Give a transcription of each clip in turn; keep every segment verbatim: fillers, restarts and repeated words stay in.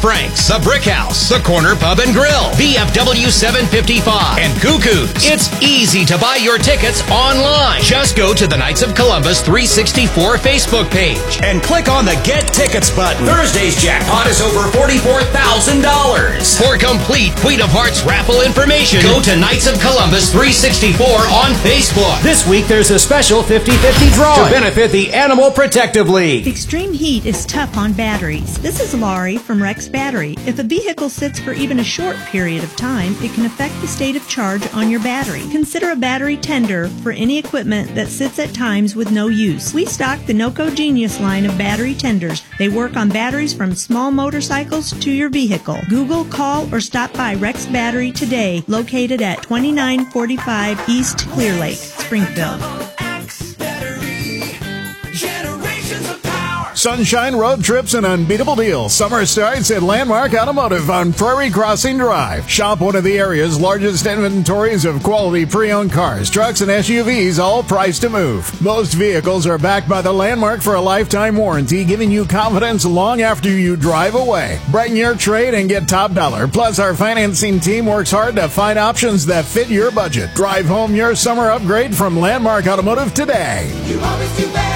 Frank's, The Brick House, The Corner Pub and Grill, B F W seven fifty-five, and Cuckoo's. It's easy to buy your tickets online. Just go to the Knights of Columbus three sixty-four Facebook page and click on the Get Tickets button. Thursday's jackpot is over forty-four thousand dollars. For complete Queen of Hearts raffle information, go to Knights of Columbus three sixty-four on Facebook. This week there's a special fifty-fifty drawing to benefit the Animal Protective League. Extreme heat is tough on batteries. This is Laurie from Rex Battery. If a vehicle sits for even a short period of time, it can affect the state of charge on your battery. Consider a battery tender for any equipment that sits at times with no use. We stock the NOCO Genius line of battery tenders. They work on batteries from small motorcycles to your vehicle. Google, call, or stop by Rex Battery today, located at twenty-nine forty-five East Clear Lake, Springfield. Sunshine road trips and unbeatable deals. Summer starts at Landmark Automotive on Prairie Crossing Drive. Shop one of the area's largest inventories of quality pre-owned cars, trucks, and S U Vs, all priced to move. Most vehicles are backed by the Landmark for a lifetime warranty, giving you confidence long after you drive away. Brighten your trade and get top dollar. Plus, our financing team works hard to find options that fit your budget. Drive home your summer upgrade from Landmark Automotive today. You always do better.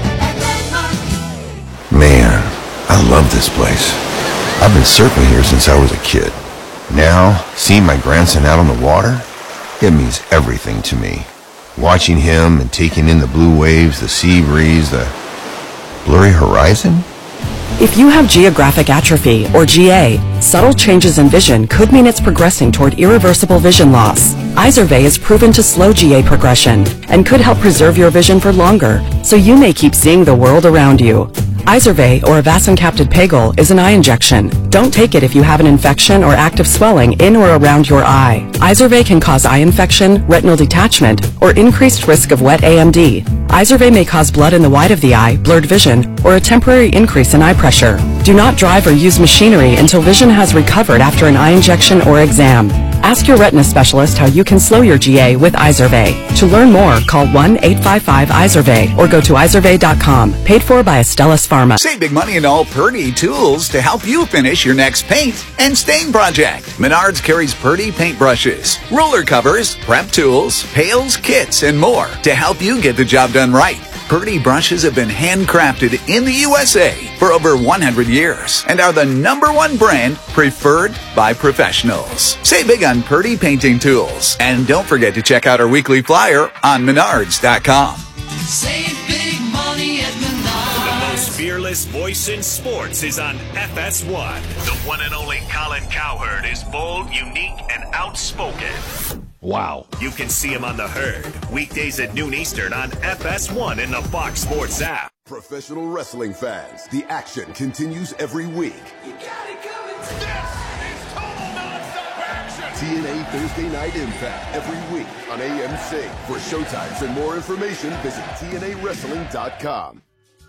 Man, I love this place. I've been surfing here since I was a kid. Now, seeing my grandson out on the water, it means everything to me. Watching him and taking in the blue waves, the sea breeze, the blurry horizon. If you have geographic atrophy, or G A, subtle changes in vision could mean it's progressing toward irreversible vision loss. Izervay is proven to slow G A progression and could help preserve your vision for longer, so you may keep seeing the world around you. Izervay, or avacincaptad pegol, is an eye injection. Don't take it if you have an infection or active swelling in or around your eye. Izervay can cause eye infection, retinal detachment, or increased risk of wet A M D. Izervay may cause blood in the white of the eye, blurred vision, or a temporary increase in eye pressure. Do not drive or use machinery until vision has recovered after an eye injection or exam. Ask your retina specialist how you can slow your G A with Izervay. To learn more, call one eight five five Izervay or go to izervay dot com. Paid for by Astellas Pharma. Save big money in all Purdy tools to help you finish your next paint and stain project. Menards carries Purdy paintbrushes, ruler covers, prep tools, pails, kits, and more to help you get the job done right. Purdy brushes have been handcrafted in the U S A for over one hundred years and are the number one brand preferred by professionals. Save big on Purdy painting tools. And don't forget to check out our weekly flyer on menards dot com. Save big money at Menards. The most fearless voice in sports is on F S one. The one and only Colin Cowherd is bold, unique, and outspoken. Wow. You can see him on The Herd, weekdays at noon Eastern on F S one in the Fox Sports app. Professional wrestling fans, the action continues every week. You got it coming. This is total non-stop action. T N A Thursday Night Impact every week on A M C. For showtimes and more information, visit T N A wrestling dot com.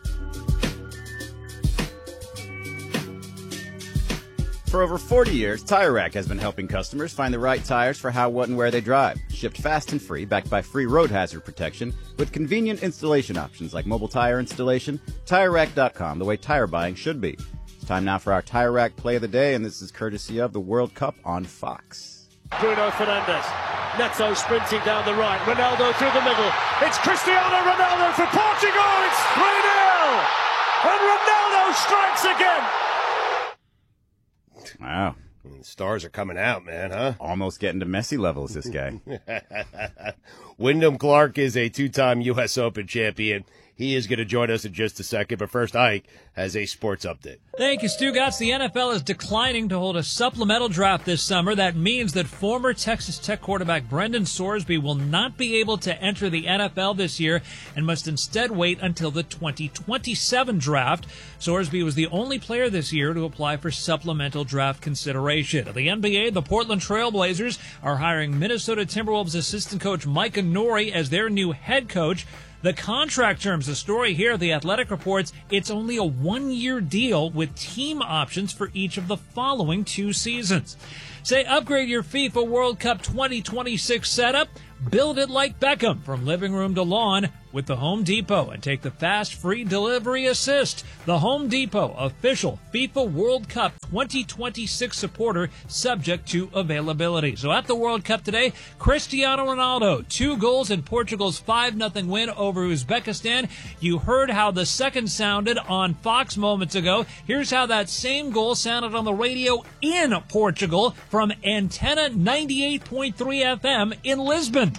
For over forty years, Tire Rack has been helping customers find the right tires for how, what, and where they drive. Shipped fast and free, backed by free road hazard protection, with convenient installation options like mobile tire installation. Tire Rack dot com, the way tire buying should be. It's time now for our Tire Rack Play of the Day, and this is courtesy of the World Cup on Fox. Bruno Fernandes. Neto sprinting down the right. Ronaldo through the middle. It's Cristiano Ronaldo for Portugal. It's three nil. And Ronaldo strikes again. Wow. I mean, stars are coming out, man, huh? Almost getting to Messi levels, this guy. Wyndham Clark is a two-time U S Open champion. He is going to join us in just a second, but first, Ike has a sports update. Thank you, Stugotz. The N F L is declining to hold a supplemental draft this summer. That means that former Texas Tech quarterback Brendan Sorsby will not be able to enter the N F L this year and must instead wait until the twenty twenty-seven draft. Sorsby was the only player this year to apply for supplemental draft consideration. At the N B A, the Portland Trail Blazers are hiring Minnesota Timberwolves assistant coach Micah Nori as their new head coach. The contract terms, the story here, The Athletic reports it's only a one-year deal with team options for each of the following two seasons. Say, upgrade your FIFA World Cup twenty twenty-six setup. Build it like Beckham. From living room to lawn, with the Home Depot and take the fast free delivery assist. The Home Depot, official FIFA World Cup twenty twenty-six supporter, subject to availability. So at the World Cup today, Cristiano Ronaldo, two goals in Portugal's five nothing win over Uzbekistan. You heard how the second sounded on Fox moments ago. Here's how that same goal sounded on the radio in Portugal from Antenna ninety-eight point three F M in Lisbon.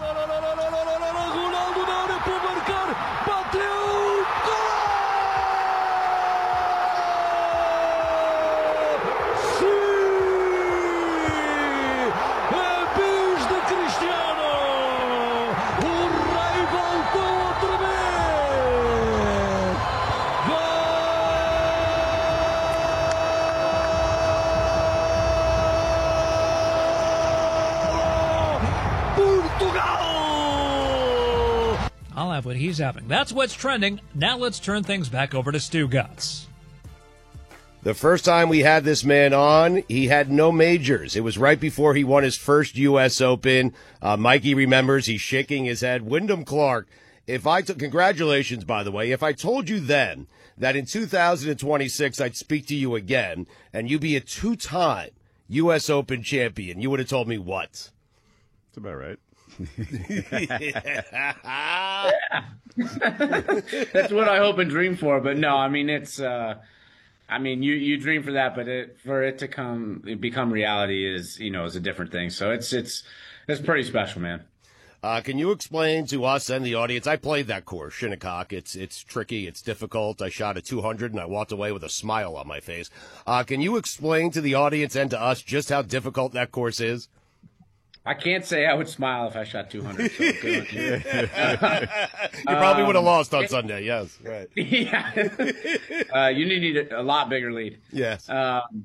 I'll have what he's having. That's what's trending. Now let's turn things back over to Stu Gatz. The first time we had this man on, he had no majors. It was right before he won his first U S Open. Uh, Mikey remembers. He's shaking his head. Wyndham Clark, if I took, congratulations, by the way. If I told you then that in two thousand twenty-six I'd speak to you again and you'd be a two-time U S Open champion, you would have told me what? That's about right. Yeah. That's what I hope and dream for. But no, I mean, it's, uh, I mean, you, you dream for that, but it, for it to come, it become reality is, you know, is a different thing. So it's, it's, it's pretty special, man. Uh, can you explain to us and the audience? I played that course, Shinnecock. It's it's tricky. It's difficult. I shot at two hundred, and I walked away with a smile on my face. Uh, can you explain to the audience and to us just how difficult that course is? I can't say I would smile if I shot two hundred. So good on you. You probably would have Um, lost on it- Sunday, yes. Right. Yeah. uh, you need a, a lot bigger lead. Yes. Um,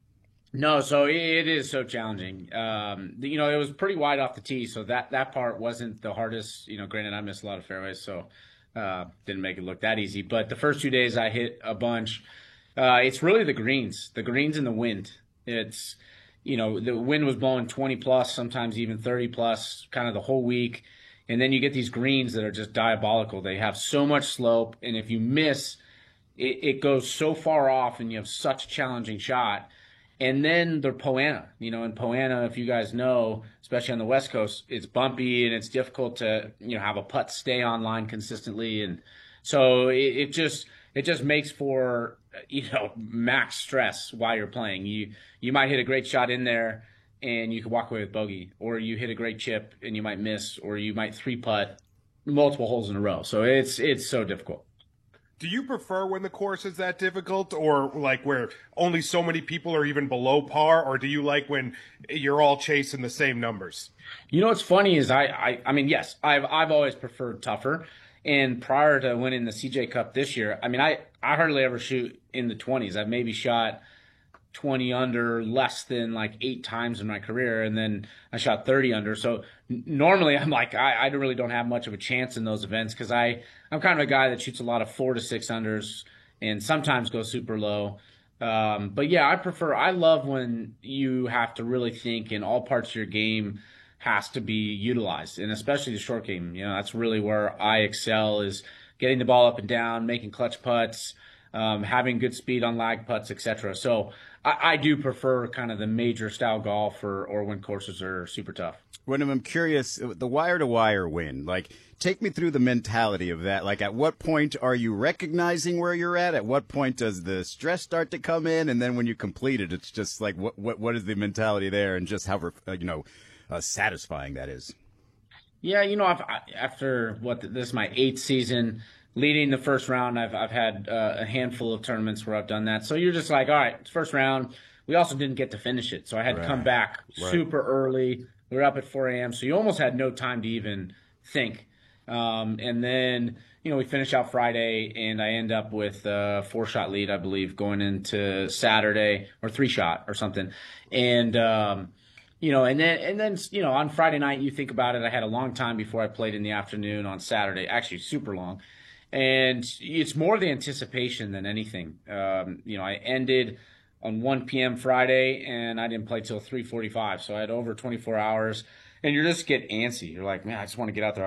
no, so it, it is so challenging. Um, you know, it was pretty wide off the tee, so that, that part wasn't the hardest. You know, granted, I missed a lot of fairways, so uh, didn't make it look that easy. But the first two days I hit a bunch. Uh, it's really the greens, the greens and the wind. It's, you know, the wind was blowing twenty plus, sometimes even thirty plus, kind of the whole week. And then you get these greens that are just diabolical. They have so much slope, and if you miss, it, it goes so far off, and you have such a challenging shot. And then they're Poa annua. You know, in Poa annua, if you guys know, especially on the West Coast, it's bumpy and it's difficult to, you know, have a putt stay on line consistently. And so it, it just it just makes for, you know, max stress while you're playing. You you might hit a great shot in there and you could walk away with bogey, or you hit a great chip and you might miss, or you might three putt multiple holes in a row. So it's it's so difficult. Do you prefer when the course is that difficult, or like where only so many people are even below par, or do you like when you're all chasing the same numbers? You know what's funny is I, I, I mean, yes, I've I've always preferred tougher. And prior to winning the C J Cup this year, I mean, I, I hardly ever shoot in the twenties. I've maybe shot twenty under less than like eight times in my career, and then I shot thirty under. So n- normally I'm like, I, I really don't have much of a chance in those events because I, I'm kind of a guy that shoots a lot of four to six unders and sometimes goes super low. Um, but yeah, I prefer, I love when you have to really think in all parts of your game has to be utilized, and especially the short game. You know, that's really where I excel, is getting the ball up and down, making clutch putts, um, having good speed on lag putts, et cetera. So I, I do prefer kind of the major style golf, or, or when courses are super tough. Wyndham, I'm curious, the wire-to-wire win, like, take me through the mentality of that. Like, at what point are you recognizing where you're at? At what point does the stress start to come in? And then when you complete it, it's just like, what what what is the mentality there, and just how, uh, you know, uh, satisfying that is? Yeah, you know, I've, I, after what this is my eighth season leading the first round, I've I've had uh, a handful of tournaments where I've done that. So you're just like, all right, it's first round. We also didn't get to finish it, so I had Right. to come back Right. super early. We were up at four a.m., so you almost had no time to even think. Um, and then, you know, we finish out Friday, and I end up with a four-shot lead, I believe, going into Saturday, or three-shot or something. And um, you know, and then and then you know, on Friday night, you think about it. I had a long time before I played in the afternoon on Saturday, actually super long. And it's more the anticipation than anything. Um, you know, I ended on one p.m. Friday, and I didn't play till three forty-five, so I had over twenty-four hours. And you just get antsy. You're like, man, I just want to get out there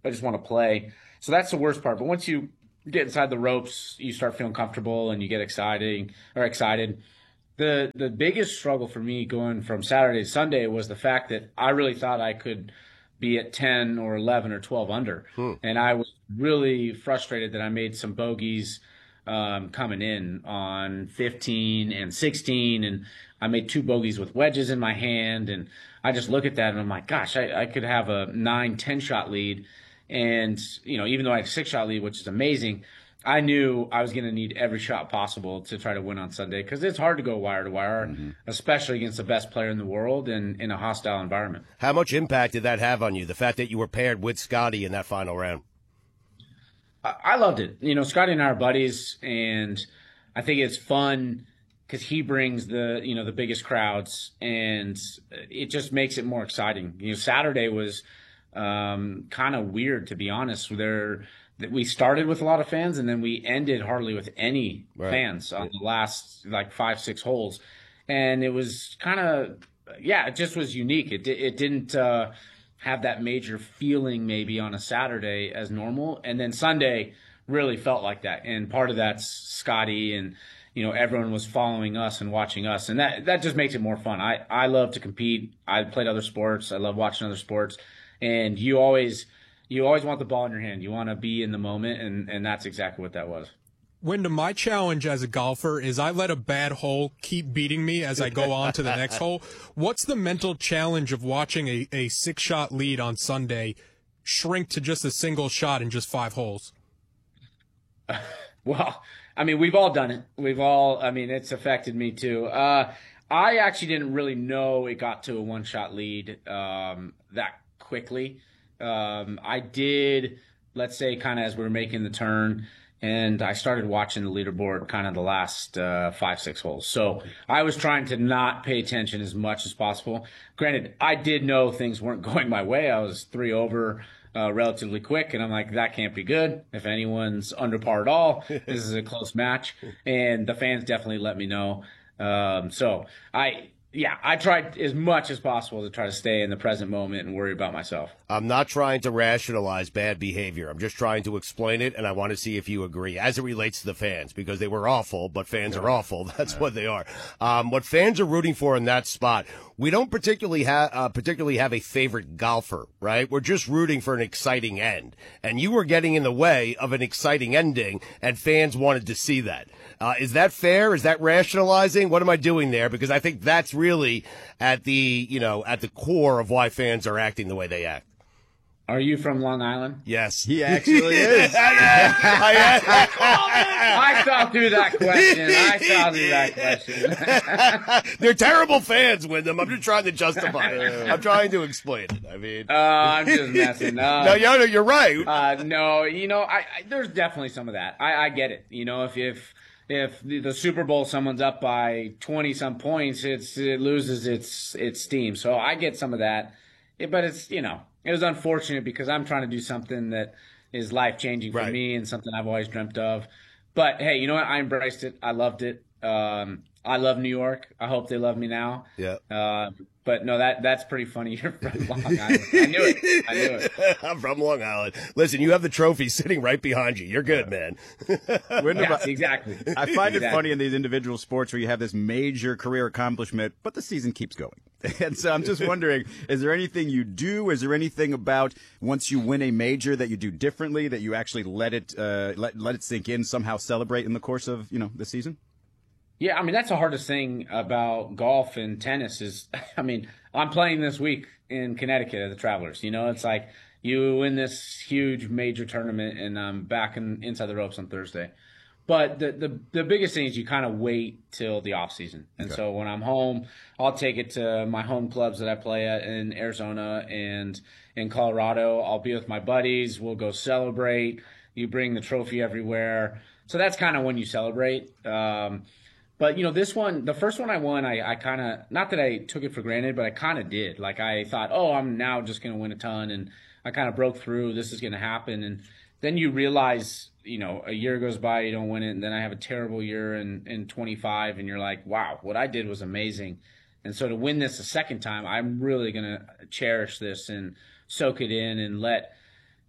I just want to play. So that's the worst part. But once you get inside the ropes, you start feeling comfortable and you get exciting or excited. The the biggest struggle for me going from Saturday to Sunday was the fact that I really thought I could be at ten or eleven or twelve under. Hmm. And I was really frustrated that I made some bogeys um, coming in on fifteen and sixteen. And I made two bogeys with wedges in my hand. And I just look at that and I'm like, gosh, I, I could have a nine, ten shot lead. And, you know, even though I have a six shot lead, which is amazing, I knew I was going to need every shot possible to try to win on Sunday because it's hard to go wire to wire, mm-hmm. especially against the best player in the world and in a hostile environment. How much impact did that have on you, the fact that you were paired with Scotty in that final round? I, I loved it. You know, Scotty and I are buddies, and I think it's fun because he brings the, you know, the biggest crowds, and it just makes it more exciting. You know, Saturday was um, kind of weird, to be honest. There We started with a lot of fans, and then we ended hardly with any right. fans on the last like five, six holes. And it was kind of, yeah, it just was unique. It, it didn't uh, have that major feeling maybe on a Saturday as normal. And then Sunday really felt like that. And part of that's Scotty and, you know, everyone was following us and watching us. And that, that just makes it more fun. I, I love to compete. I played other sports. I love watching other sports. And you always – You always want the ball in your hand. You want to be in the moment, and, and that's exactly what that was. Wyndham, my challenge as a golfer is I let a bad hole keep beating me as I go on to the next hole. What's the mental challenge of watching a, a six-shot lead on Sunday shrink to just a single shot in just five holes? Well, I mean, we've all done it. We've all, I mean, it's affected me too. Uh, I actually didn't really know it got to a one-shot lead um, that quickly. Um, I did, let's say, kind of as we were making the turn, and I started watching the leaderboard kind of the last uh, five, six holes. So I was trying to not pay attention as much as possible. Granted, I did know things weren't going my way. I was three over uh, relatively quick, and I'm like, that can't be good. If anyone's under par at all, this is a close match. And the fans definitely let me know. Um, so I... Yeah, I tried as much as possible to try to stay in the present moment and worry about myself. I'm not trying to rationalize bad behavior. I'm just trying to explain it, and I want to see if you agree as it relates to the fans, because they were awful, but fans yeah. are awful. That's yeah. what they are. Um, what fans are rooting for in that spot, we don't particularly have uh, particularly have a favorite golfer, right? We're just rooting for an exciting end, and you were getting in the way of an exciting ending, and fans wanted to see that. Uh, is that fair? Is that rationalizing? What am I doing there? Because I think that's really at the, you know, at the core of why fans are acting the way they act. Are you from Long Island? Yes. He actually is. I thought through that question. I thought through that question. They're terrible fans, Wyndham. I'm just trying to justify it. I'm trying to explain it. I mean, uh, I'm just messing. Uh, no, no, you're right. Uh, no, you know, I, I there's definitely some of that. I, I get it. You know, if if if the, the Super Bowl someone's up by twenty some points, it's it loses its its steam. So I get some of that. It, but it's, you know, it was unfortunate because I'm trying to do something that is life changing for right. me and something I've always dreamt of. But hey, you know what? I embraced it. I loved it. Um, I love New York. I hope they love me now. Yeah. Uh, but no, that that's pretty funny. You're from Long Island. I knew it. I knew it. I'm from Long Island. Listen, you have the trophy sitting right behind you. You're good, man. Yes, exactly. I find exactly. it funny in these individual sports where you have this major career accomplishment, but the season keeps going. And so I'm just wondering, is there anything you do? Is there anything about once you win a major that you do differently, that you actually let it uh, let let it sink in, somehow celebrate in the course of, you know, the season? Yeah, I mean, that's the hardest thing about golf and tennis is, I mean, I'm playing this week in Connecticut at the Travelers. You know, it's like you win this huge major tournament and I'm back in, inside the ropes on Thursday. But the, the, the biggest thing is you kind of wait till the off season. And okay. so when I'm home, I'll take it to my home clubs that I play at in Arizona and in Colorado. I'll be with my buddies. We'll go celebrate. You bring the trophy everywhere. So that's kind of when you celebrate. Um, But, you know, this one, the first one I won, I, I kind of, not that I took it for granted, but I kind of did. Like, I thought, oh, I'm now just going to win a ton. And I kind of broke through. This is going to happen. And then you realize, you know, a year goes by, you don't win it. And then I have a terrible year in, in twenty-five. And you're like, wow, what I did was amazing. And so to win this a second time, I'm really going to cherish this and soak it in and let,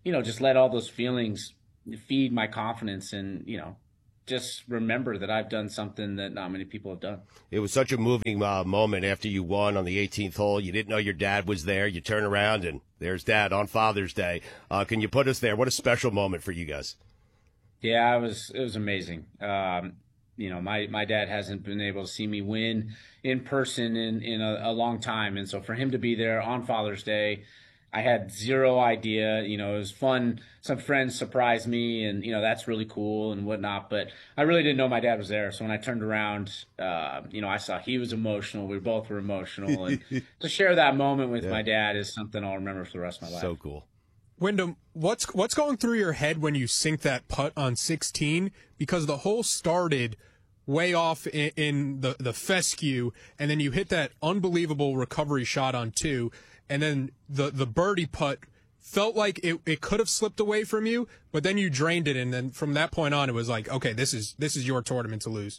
you know, just let all those feelings feed my confidence and, you know, just remember that I've done something that not many people have done. It was such a moving uh, moment after you won on the eighteenth hole. You didn't know your dad was there. You turn around, and there's Dad on Father's Day. Uh, can you put us there? What a special moment for you guys. Yeah, it was it was amazing. Um, you know, my, my dad hasn't been able to see me win in person in, in a, a long time. And so for him to be there on Father's Day, I had zero idea. You know, it was fun. Some friends surprised me, and, you know, that's really cool and whatnot. But I really didn't know my dad was there. So when I turned around, uh, you know, I saw he was emotional. We both were emotional. And to share that moment with Yeah. my dad is something I'll remember for the rest of my life. So cool. Wyndham, what's what's going through your head when you sink that putt on sixteen? Because the hole started way off in, in the, the fescue, and then you hit that unbelievable recovery shot on two, and then the, the birdie putt felt like it, it could have slipped away from you, but then you drained it, and then from that point on, it was like, okay, this is this is your tournament to lose.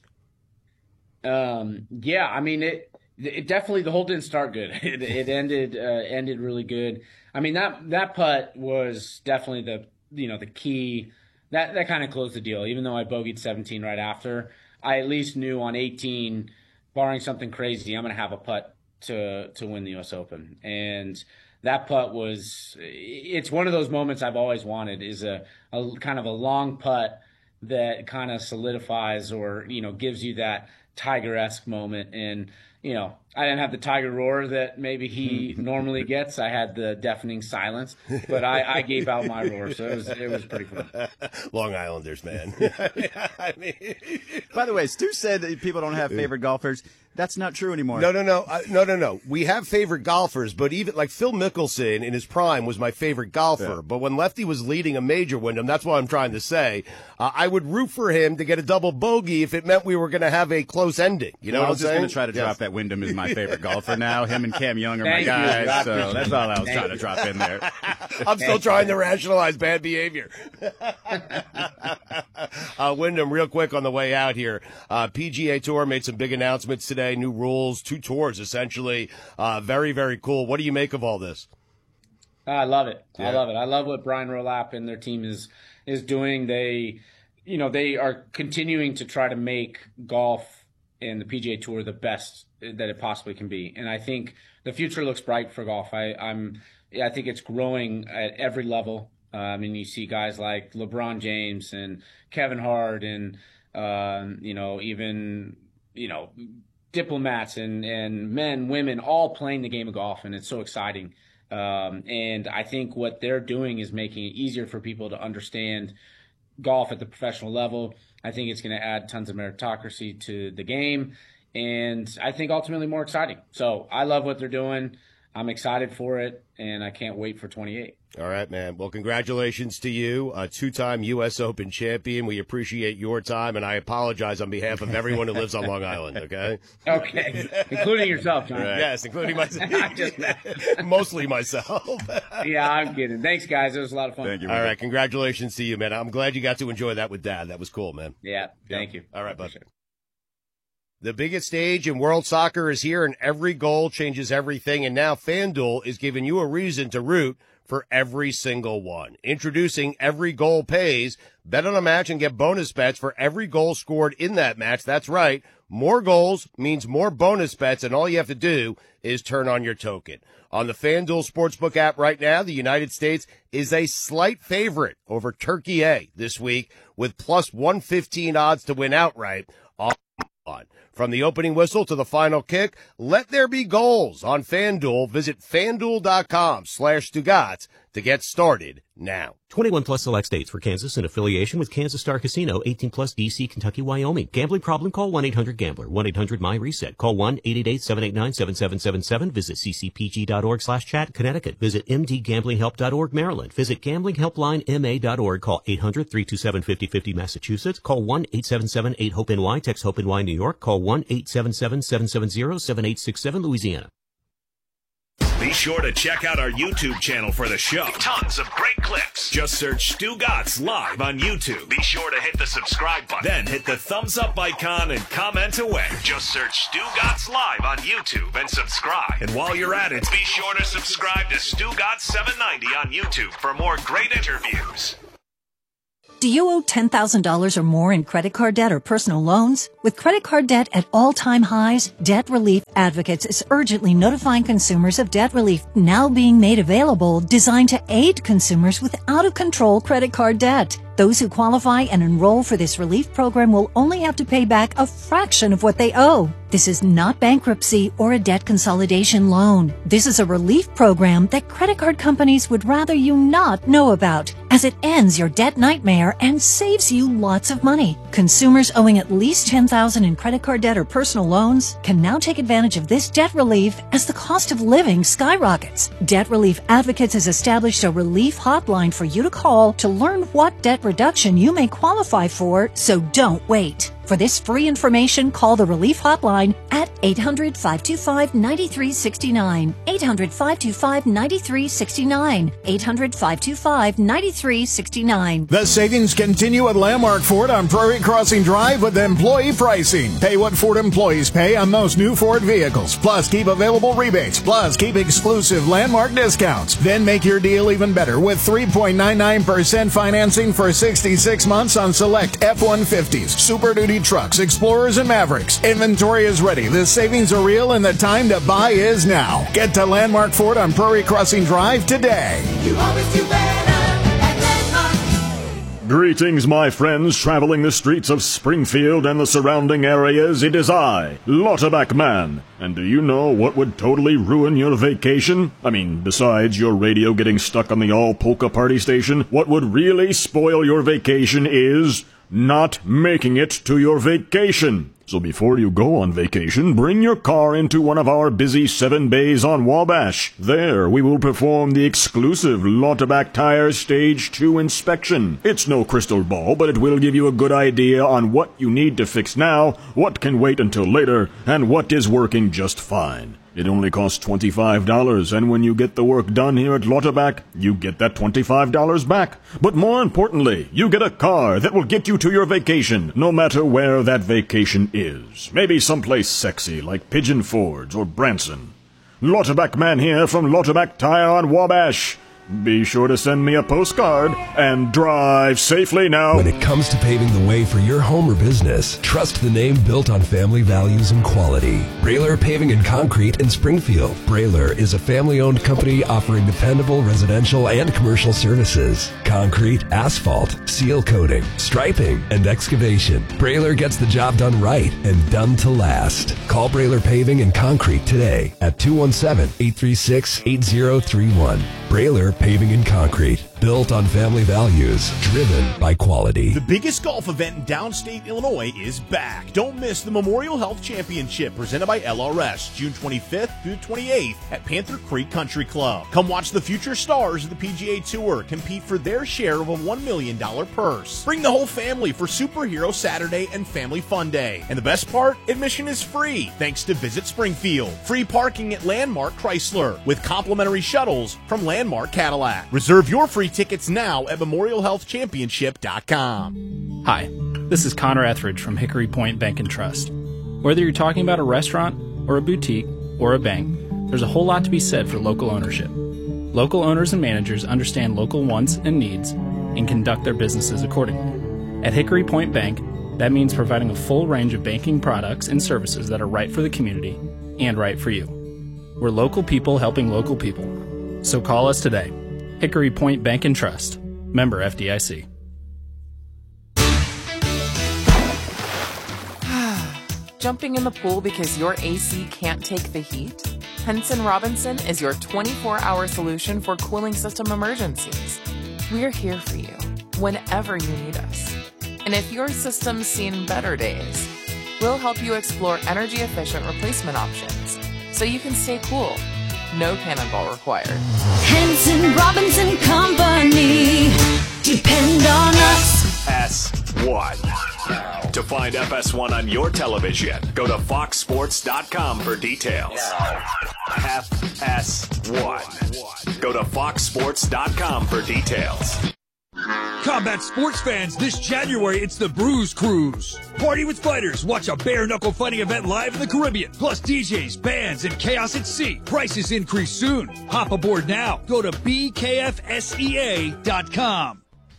Um, yeah, I mean, it, it definitely, the hole didn't start good. It, it ended, uh, ended really good. I mean, that, that putt was definitely the, you know, the key that, that kind of closed the deal. Even though I bogeyed seventeen right after, I at least knew on eighteen, barring something crazy, I'm going to have a putt to, to win the U S Open. And that putt was, it's one of those moments I've always wanted, is a, a kind of a long putt that kind of solidifies or, you know, gives you that Tiger-esque moment. And, you know, I didn't have the Tiger roar that maybe he normally gets. I had the deafening silence, but I, I gave out my roar, so it was it was pretty fun. Long Islanders, man. I mean, by the way, Stu said that people don't have favorite golfers. That's not true anymore. No, no, no, uh, no, no, no. We have favorite golfers, but even like Phil Mickelson in his prime was my favorite golfer. Yeah. But when Lefty was leading a major, Wyndham, that's what I'm trying to say. Uh, I would root for him to get a double bogey if it meant we were going to have a close ending. You know well, what I'm I was just saying? going to try to Yes. drop that Wyndham is my favorite golfer now. Him and Cam Young are Thank my you. I guys, so appreciate that's it. all I was Thank trying to you. drop in there. I'm still trying to rationalize bad behavior. uh, Wyndham, real quick on the way out here. Uh, P G A Tour made some big announcements today, new rules, two tours essentially. Uh, very, very cool. What do you make of all this? I love it. Yeah. I love it. I love what Brian Rolap and their team is is doing. They, you know, they are continuing to try to make golf and the P G A Tour the best that it possibly can be. And I think the future looks bright for golf. I, I'm, I think it's growing at every level. Uh, I mean, you see guys like LeBron James and Kevin Hart and, um, you know, even, you know, diplomats and, and men, women, all playing the game of golf. And it's so exciting. Um, and I think what they're doing is making it easier for people to understand golf at the professional level. I think it's going to add tons of meritocracy to the game, and I think ultimately more exciting. So I love what they're doing. I'm excited for it, and I can't wait for twenty-eight. All right, man. Well, congratulations to you, a two-time U S Open champion. We appreciate your time, and I apologize on behalf of everyone who lives on Long Island, okay? Okay, including yourself, John. Right. Yes, including myself. I'm just Mostly myself. Yeah, I'm kidding. Thanks, guys. It was a lot of fun. Thank you. All right, congratulations to you, man. I'm glad you got to enjoy that with Dad. That was cool, man. Yeah, thank you. All right, bud. The biggest stage in world soccer is here, and every goal changes everything. And now FanDuel is giving you a reason to root for every single one. Introducing Every Goal Pays. Bet on a match and get bonus bets for every goal scored in that match. That's right. More goals means more bonus bets, and all you have to do is turn on your token. On the FanDuel Sportsbook app right now, the United States is a slight favorite over Turkey A this week with plus one fifteen odds to win outright. On From the opening whistle to the final kick, let there be goals on FanDuel. Visit FanDuel.com slash Stugotz to get started now. twenty-one plus select states for Kansas in affiliation with Kansas Star Casino, eighteen plus D C, Kentucky, Wyoming. Gambling problem? Call one eight hundred gambler, one eight hundred my reset. Call one eight eight eight, seven eight nine, seven seven seven seven. Visit ccpg.org slash chat, Connecticut. Visit mdgamblinghelp dot org, Maryland. Visit gambling helpline m a dot org. Call eight hundred, three two seven, five oh five oh, Massachusetts. Call one eight seven seven, eight hope N Y. Text HOPE-NY, New York. Call one eight seven seven, seven seven zero, seven eight six seven, Louisiana. Be sure to check out our YouTube channel for the show. Tons of great clips. Just search Stugotz Live on YouTube. Be sure to hit the subscribe button. Then hit the thumbs up icon and comment away. Just search Stugotz Live on YouTube and subscribe. And while you're at it, be sure to subscribe to Stugotz seven ninety on YouTube for more great interviews. Do you owe ten thousand dollars or more in credit card debt or personal loans? With credit card debt at all-time highs, Debt Relief Advocates is urgently notifying consumers of debt relief now being made available, designed to aid consumers with out-of-control credit card debt. Those who qualify and enroll for this relief program will only have to pay back a fraction of what they owe. This is not bankruptcy or a debt consolidation loan. This is a relief program that credit card companies would rather you not know about, as it ends your debt nightmare and saves you lots of money. Consumers owing at least ten thousand dollars in credit card debt or personal loans can now take advantage of this debt relief as the cost of living skyrockets. Debt Relief Advocates has established a relief hotline for you to call to learn what debt reduction you may qualify for, so don't wait. For this free information, call the Relief Hotline at eight hundred, five two five, nine three six nine, eight hundred, five two five, nine three six nine, eight hundred, five two five, nine three six nine. The savings continue at Landmark Ford on Prairie Crossing Drive with employee pricing. Pay what Ford employees pay on most new Ford vehicles, plus keep available rebates, plus keep exclusive Landmark discounts. Then make your deal even better with three point nine nine percent financing for sixty-six months on select F one fifties, Super Duty trucks, Explorers, and Mavericks. Inventory is ready. The savings are real, and the time to buy is now. Get to Landmark Ford on Prairie Crossing Drive today. You always do better at Landmark. Greetings, my friends traveling the streets of Springfield and the surrounding areas. It is I, Lauterbach Man. And do you know what would totally ruin your vacation? I mean, besides your radio getting stuck on the all-polka party station, what would really spoil your vacation is not making it to your vacation. So before you go on vacation, bring your car into one of our busy seven bays on Wabash. There, we will perform the exclusive Lauterbach Tires Stage two inspection. It's no crystal ball, but it will give you a good idea on what you need to fix now, what can wait until later, and what is working just fine. It only costs twenty-five dollars, and when you get the work done here at Lauterbach, you get that twenty-five dollars back. But more importantly, you get a car that will get you to your vacation, no matter where that vacation is. Maybe someplace sexy like Pigeon Forge or Branson. Lauterbach Man here from Lauterbach Tire on Wabash. Be sure to send me a postcard and drive safely now. When it comes to paving the way for your home or business, trust the name built on family values and quality. Brailer Paving and Concrete in Springfield. Brailer is a family-owned company offering dependable residential and commercial services. Concrete, asphalt, seal coating, striping, and excavation. Brailer gets the job done right and done to last. Call Brailer Paving and Concrete today at two one seven, eight three six, eight zero three one. Brailer Paving and Concrete, built on family values, driven by quality. The biggest golf event in downstate Illinois is back. Don't miss the Memorial Health Championship presented by L R S, June twenty-fifth through twenty-eighth at Panther Creek Country Club. Come watch the future stars of the P G A Tour compete for their share of a one million dollars purse. Bring the whole family for Superhero Saturday and Family Fun Day. And the best part, admission is free thanks to Visit Springfield. Free parking at Landmark Chrysler with complimentary shuttles from Landmark Cadillac. Reserve your free tickets now at memorial health championship dot com. Hi, this is Connor Etheridge from Hickory Point Bank and Trust. Whether you're talking about a restaurant or a boutique or a bank, there's a whole lot to be said for local ownership. Local owners and managers understand local wants and needs and conduct their businesses accordingly. At Hickory Point Bank, that means providing a full range of banking products and services that are right for the community and right for you. We're local people helping local people. So call us today. Hickory Point Bank and Trust. Member F D I C. Jumping in the pool because your A C can't take the heat? Henson Robinson is your twenty-four hour solution for cooling system emergencies. We're here for you whenever you need us. And if your system's seen better days, we'll help you explore energy-efficient replacement options so you can stay cool. No cannonball required. Henson Robinson Company. Depend on us. S one. To find F S one on your television, go to fox sports dot com for details. F S one. Go to fox sports dot com for details. Combat sports fans, this January it's the Bruise Cruise. Party with fighters, watch a bare-knuckle fighting event live in the Caribbean. Plus D Js, bands, and chaos at sea. Prices increase soon. Hop aboard now. Go to B K F S E A dot com.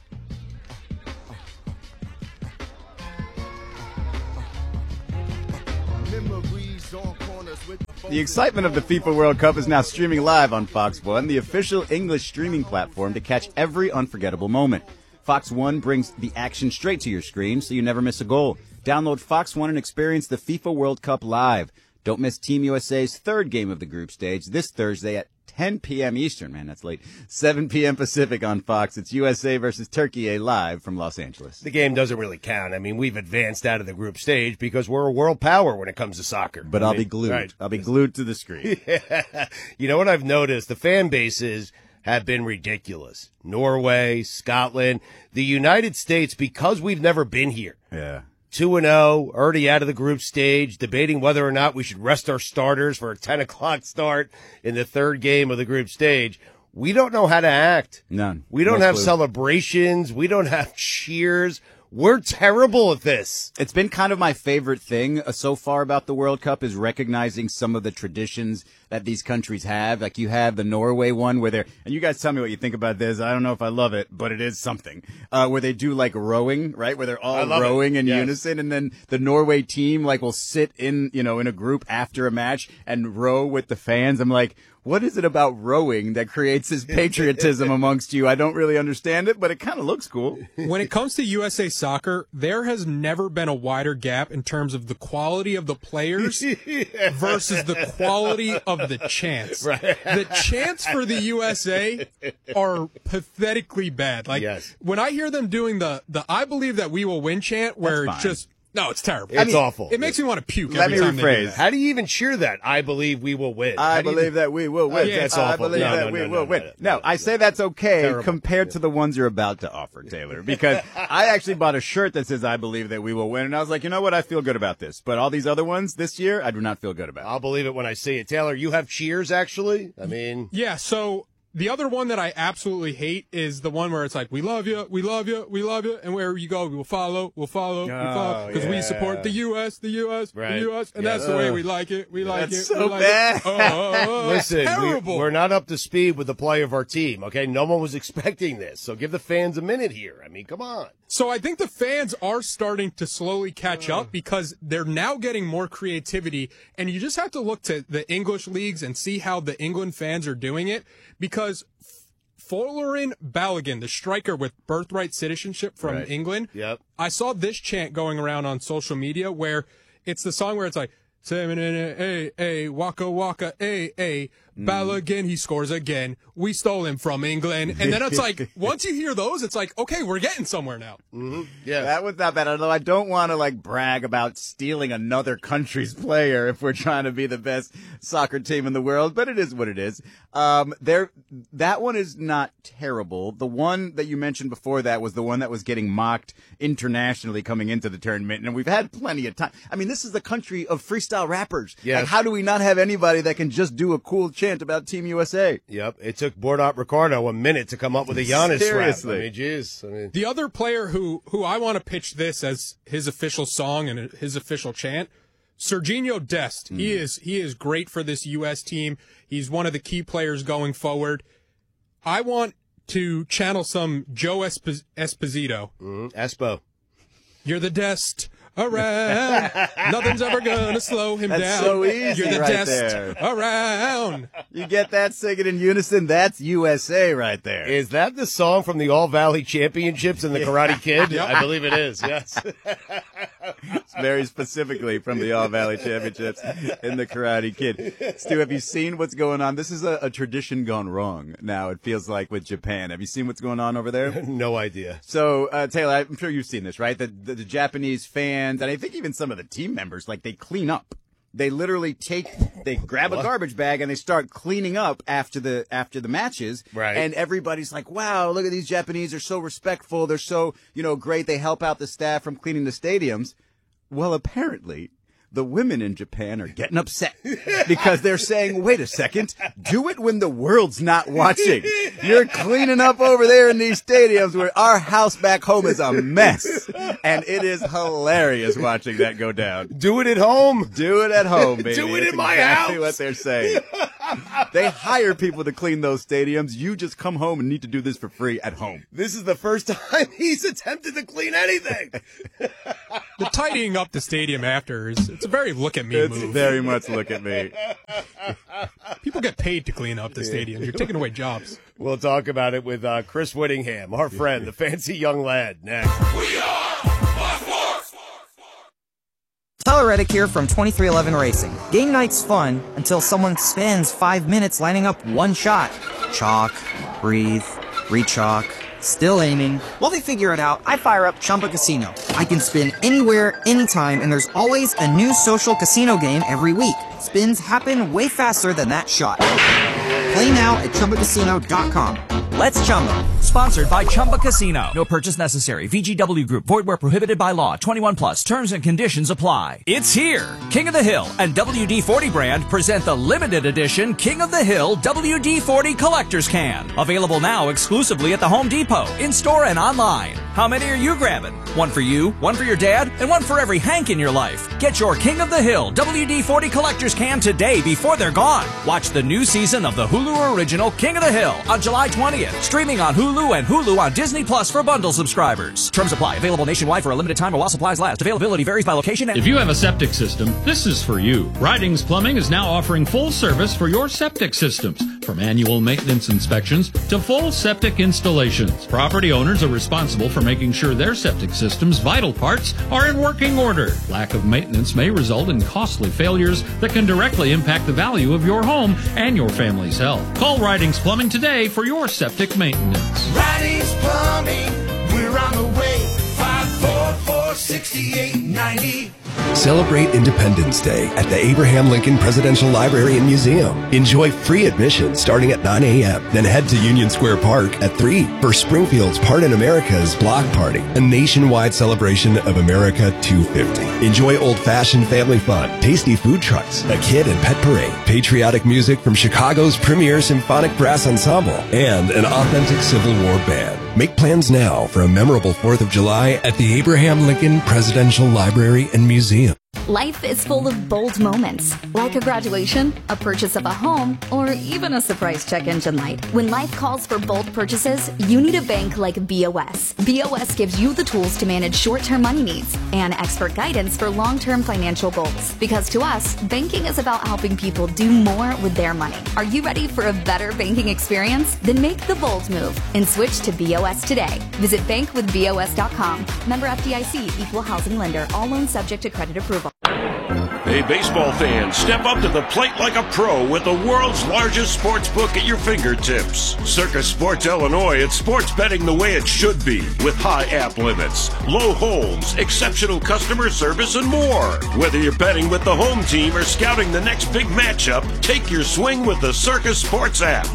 The excitement of the FIFA World Cup is now streaming live on Fox One, the official English streaming platform to catch every unforgettable moment. Fox One brings the action straight to your screen so you never miss a goal. Download Fox One and experience the FIFA World Cup live. Don't miss Team U S A's third game of the group stage this Thursday at ten p.m. Eastern. Man, that's late. seven p.m. Pacific on Fox. It's U S A versus Turkey live from Los Angeles. The game doesn't really count. I mean, we've advanced out of the group stage because we're a world power when it comes to soccer. But I I'll mean, be glued. Right. I'll be glued to the screen. Yeah. You know what I've noticed? The fan bases have been ridiculous. Norway, Scotland, the United States, because we've never been here. Yeah. two and oh, already out of the group stage, debating whether or not we should rest our starters for a ten o'clock start in the third game of the group stage. We don't know how to act. None. We don't No have clue. celebrations. We don't have cheers. We're terrible at this. It's been kind of my favorite thing uh, so far about the World Cup is recognizing some of the traditions that these countries have. Like you have the Norway one where they're, and you guys tell me what you think about this. I don't know if I love it, but it is something, uh, where they do like rowing, right? Where they're I all love rowing it. in Yes. unison. And then the Norway team like will sit in, you know, in a group after a match and row with the fans. I'm like, what is it about rowing that creates this patriotism amongst you? I don't really understand it, but it kind of looks cool. When it comes to U S A Soccer, there has never been a wider gap in terms of the quality of the players versus the quality of the chants. Right. The chants for the U S A are pathetically bad. Like Yes. when I hear them doing the the "I believe that we will win" chant, where That's it's fine. just no, it's terrible. It's awful. It makes me want to puke. Let every me time they do rephrase. that. How do you even cheer that? I believe we will win. I How do you- believe that we will win. Yeah, that's I awful. believe No, that no, we no, will no, win. no, No, no, I say that's okay Terrible. compared to the ones you're about to offer, Taylor, because I actually bought a shirt that says I believe that we will win, and I was like, you know what? I feel good about this. But all these other ones this year, I do not feel good about. I'll believe it when I see it. Taylor, you have cheers, actually? I mean... Yeah, so the other one that I absolutely hate is the one where it's like, we love you, we love you, we love you, and wherever you go, we'll follow, we'll follow, we'll follow, because we yeah. support the U S, the U S, Right. the U S, and Yeah. that's the way Ugh. we like it, we like That's it. so we like bad. It. Oh, oh, oh, Listen, we, terrible. we're not up to speed with the play of our team, okay? No one was expecting this, so give the fans a minute here. I mean, come on. So I think the fans are starting to slowly catch up because they're now getting more creativity, and you just have to look to the English leagues and see how the England fans are doing it, because Folarin Balogun, the striker with birthright citizenship from Right. England, Yep. I saw this chant going around on social media where it's the song where it's like, seven a a waka waka a a Balogun, he scores again. We stole him from England. And then it's like, once you hear those, it's like, okay, we're getting somewhere now. Mm-hmm. Yeah. That was not bad. Although I don't want to like brag about stealing another country's player if we're trying to be the best soccer team in the world, but it is what it is. Um, there, that one is not terrible. The one that you mentioned before that was the one that was getting mocked internationally coming into the tournament, and we've had plenty of time. I mean, this is the country of freestyle rappers. Yes. Like, how do we not have anybody that can just do a cool chant about Team U S A? Yep. It took Bordot Ricardo a minute to come up with a Giannis Seriously. rap. I mean, jeez. I mean, The other player who, who I want to pitch this as his official song and his official chant, Serginho Dest. He is he is great for this U S team. He's one of the key players going forward. I want to channel some Joe Esp- Esposito. mm, Espo. You're the Dest around. Nothing's ever gonna slow him That's down. so easy You're the right Dest there. around. You get that singing in unison, that's U S A right there. Is that the song from the All Valley Championships and the Karate Kid? Yep. I believe it is, yes. It's very specifically from the All Valley Championships in the Karate Kid. Stu, have you seen what's going on? This is a, a tradition gone wrong now, it feels like, with Japan. Have you seen what's going on over there? No idea. So, uh, Taylor, I'm sure you've seen this, right? The, the, the Japanese fans, and I think even some of the team members, like, they clean up. They literally take, they grab a What? garbage bag and they start cleaning up after the after the matches. Right. And everybody's like, wow, look at these Japanese. They're so respectful. They're so, you know, great. They help out the staff from cleaning the stadiums. Well, apparently, the women in Japan are getting upset because they're saying, wait a second, do it when the world's not watching. You're cleaning up over there in these stadiums where our house back home is a mess. And it is hilarious watching that go down. Do it at home. Do it at home, baby. Do it That's in my exactly house. what they're saying. They hire people to clean those stadiums. You just come home and need to do this for free at home. This is the first time he's attempted to clean anything. The tidying up the stadium after is it's a very look at me It's move. very much look at me. People get paid to clean up the stadium. You're taking away jobs. We'll talk about it with uh, Chris Whittingham, our friend, the fancy young lad, next. We are Sports. Tyler Reddick here from twenty-three eleven Racing. Game night's fun until someone spends five minutes lining up one shot. Chalk, breathe, re-chalk, still aiming. While they figure it out, I fire up Chumba Casino. I can spin anywhere, anytime, and there's always a new social casino game every week. Spins happen way faster than that shot. Play now at Chumba Casino dot com. Let's Chumba. Sponsored by Chumba Casino. No purchase necessary. V G W Group. Void where prohibited by law. twenty-one plus. Terms and conditions apply. It's here. King of the Hill and W D forty brand present the limited edition King of the Hill W D forty Collector's Can. Available now exclusively at the Home Depot, in-store and online. How many are you grabbing? One for you, one for your dad, and one for every Hank in your life. Get your King of the Hill W D forty Collector's Can today before they're gone. Watch the new season of the Hulu original King of the Hill on July twentieth. Streaming on Hulu and Hulu on Disney Plus for bundle subscribers. Terms apply. Available nationwide for a limited time or while supplies last. Availability varies by location. And- if you have a septic system, this is for you. Ridings Plumbing is now offering full service for your septic systems. From annual maintenance inspections to full septic installations. Property owners are responsible for making sure their septic system's vital parts are in working order. Lack of maintenance may result in costly failures that can directly impact the value of your home and your family's health. Call Ridings Plumbing today for your septic maintenance. Ridings Plumbing, we're on the way. five four four, six eight nine zero. Celebrate Independence Day at the Abraham Lincoln Presidential Library and Museum. Enjoy free admission starting at nine a.m. Then head to Union Square Park at three for Springfield's Part in America's Block Party, a nationwide celebration of America two fifty. Enjoy old-fashioned family fun, tasty food trucks, a kid and pet parade, patriotic music from Chicago's premier symphonic brass ensemble, and an authentic Civil War band. Make plans now for a memorable fourth of July at the Abraham Lincoln Presidential Library and Museum. Life is full of bold moments, like a graduation, a purchase of a home, or even a surprise check engine light. When life calls for bold purchases, you need a bank like B O S. B O S gives you the tools to manage short-term money needs and expert guidance for long-term financial goals. Because to us, banking is about helping people do more with their money. Are you ready for a better banking experience? Then make the bold move and switch to B O S today. Visit bank with B O S dot com. Member F D I C, Equal Housing Lender. All loans subject to credit approval. Hey, baseball fans, step up to the plate like a pro with the world's largest sports book at your fingertips. Circus Sports Illinois, it's sports betting the way it should be, with high app limits, low holds, exceptional customer service, and more. Whether you're betting with the home team or scouting the next big matchup, take your swing with the Circus Sports app.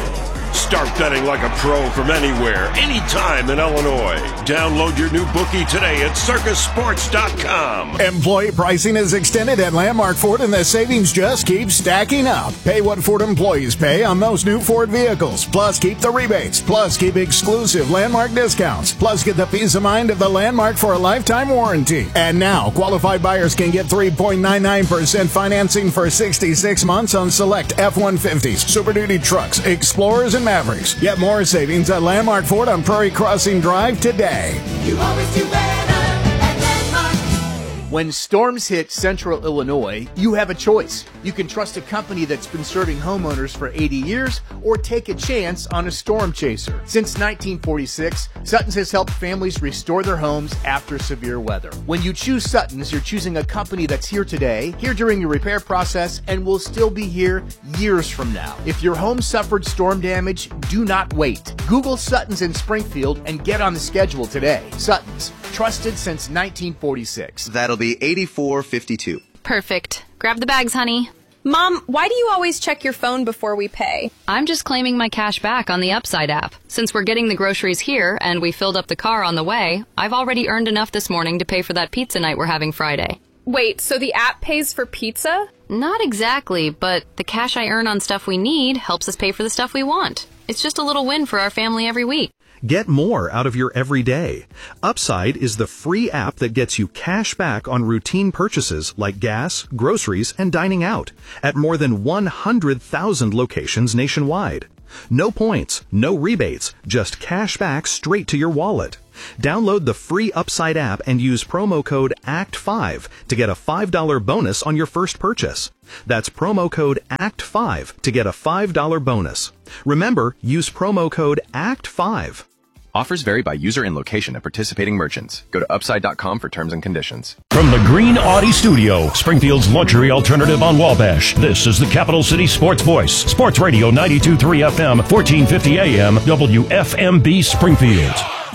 Start betting like a pro from anywhere, anytime in Illinois. Download your new bookie today at circus sports dot com. Employee pricing is extended at Landmark Ford and the savings just keep stacking up. Pay what Ford employees pay on those new Ford vehicles. Plus keep the rebates. Plus keep exclusive Landmark discounts. Plus get the peace of mind of the Landmark for a lifetime warranty. And now qualified buyers can get three point nine nine percent financing for sixty-six months on select F one fifties, Super Duty trucks, Explorers, and Mavericks. Get more savings at Landmark Ford on Prairie Crossing Drive today. You always do better at Landmark. When storms hit central Illinois, you have a choice. You can trust a company that's been serving homeowners for eighty years or take a chance on a storm chaser. Since nineteen forty-six, Sutton's has helped families restore their homes after severe weather. When you choose Sutton's, you're choosing a company that's here today, here during your repair process, and will still be here years from now. If your home suffered storm damage, do not wait. Google Sutton's in Springfield and get on the schedule today. Sutton's, trusted since nineteen forty-six. That'll be eighty-four fifty-two. Perfect. Grab the bags, honey. Mom, why do you always check your phone before we pay? I'm just claiming my cash back on the Upside app. Since we're getting the groceries here and we filled up the car on the way, I've already earned enough this morning to pay for that pizza night we're having Friday. Wait, so the app pays for pizza? Not exactly, but the cash I earn on stuff we need helps us pay for the stuff we want. It's just a little win for our family every week. Get more out of your everyday. Upside is the free app that gets you cash back on routine purchases like gas, groceries, and dining out at more than one hundred thousand locations nationwide. No points, no rebates, just cash back straight to your wallet. Download the free Upside app and use promo code A C T five to get a five dollars bonus on your first purchase. That's promo code A C T five to get a five dollars bonus. Remember, use promo code A C T five. Offers vary by user and location at participating merchants. Go to upside dot com for terms and conditions. From the Green Audi Studio, Springfield's luxury alternative on Wabash, this is the Capital City Sports Voice. Sports Radio ninety-two point three F M, fourteen fifty A M, W F M B Springfield.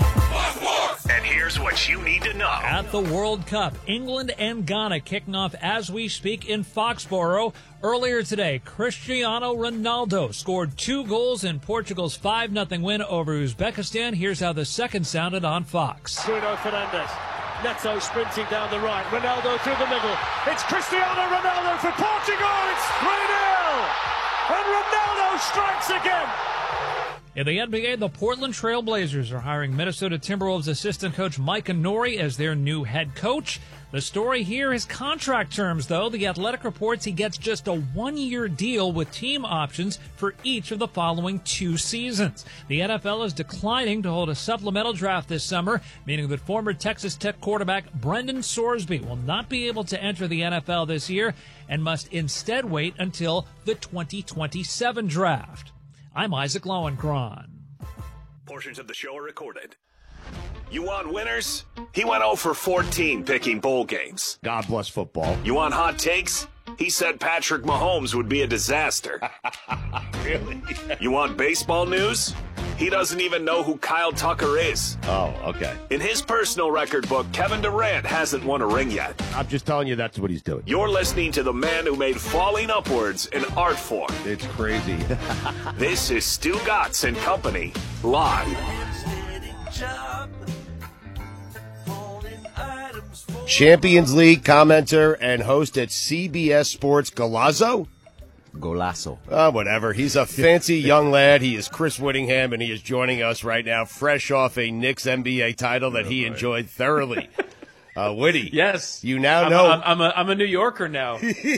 And here's what you need to know. At the World Cup, England and Ghana kicking off as we speak in Foxborough. Earlier today, Cristiano Ronaldo scored two goals in Portugal's five nothing win over Uzbekistan. Here's how the second sounded on Fox. Bruno Fernandes. Neto sprinting down the right. Ronaldo through the middle. It's Cristiano Ronaldo for Portugal. It's three nil. And Ronaldo strikes again. In the N B A, the Portland Trail Blazers are hiring Minnesota Timberwolves assistant coach Mike Inori as their new head coach. The story here is contract terms, though. The Athletic reports he gets just a one-year deal with team options for each of the following two seasons. The N F L is declining to hold a supplemental draft this summer, meaning that former Texas Tech quarterback Brendan Sorsby will not be able to enter the N F L this year and must instead wait until the twenty twenty-seven draft. I'm Isaac Lowenkron. Portions of the show are recorded. You want winners? He went oh for fourteen picking bowl games. God bless football. You want hot takes? He said Patrick Mahomes would be a disaster. Really? You want baseball news? He doesn't even know who Kyle Tucker is. Oh, okay. In his personal record book, Kevin Durant hasn't won a ring yet. I'm just telling you that's what he's doing. You're listening to the man who made falling upwards an art form. It's crazy. This is Stu Gatz and Company, live. Champions League commentator and host at C B S Sports, Golazo? Golazo. Oh, whatever. He's a fancy young lad. He is Chris Whittingham, and he is joining us right now, fresh off a Knicks N B A title that he enjoyed thoroughly. Uh, Whitty. Yes. You now I'm know. A, I'm, I'm, a, I'm a New Yorker now.